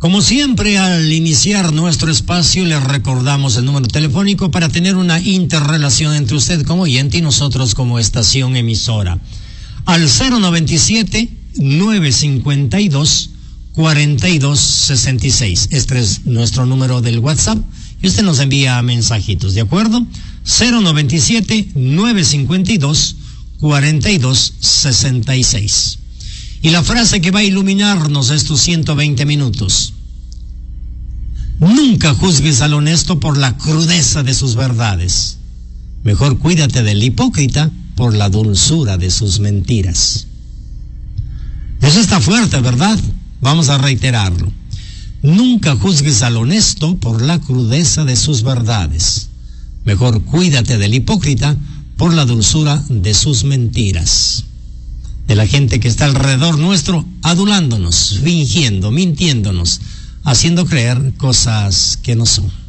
Como siempre, al iniciar nuestro espacio, les recordamos el número telefónico para tener una interrelación entre usted como oyente y nosotros como estación emisora. Al 097-952-4266. Este es nuestro número del WhatsApp y usted nos envía mensajitos, ¿de acuerdo? 097-952-4266. Y la frase que va a iluminarnos estos 120 minutos. Nunca juzgues al honesto por la crudeza de sus verdades. Mejor cuídate del hipócrita por la dulzura de sus mentiras. Eso está fuerte, ¿verdad? Vamos a reiterarlo. Nunca juzgues al honesto por la crudeza de sus verdades. Mejor cuídate del hipócrita por la dulzura de sus mentiras. De la gente que está alrededor nuestro, adulándonos, fingiendo, mintiéndonos, haciendo creer cosas que no son.